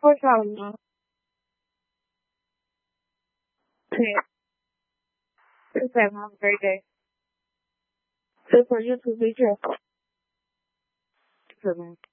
What's wrong, Mom? Okay. Okay, Have a great day. Good for you too. Be careful. Good, man.